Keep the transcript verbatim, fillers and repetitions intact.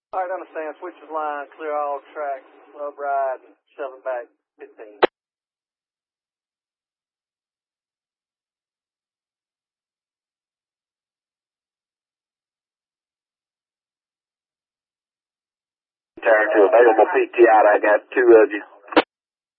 All right, understand. Switches line, clear all tracks, love ride, and shove it back fifteen. Turn to available P T out. I got two of you.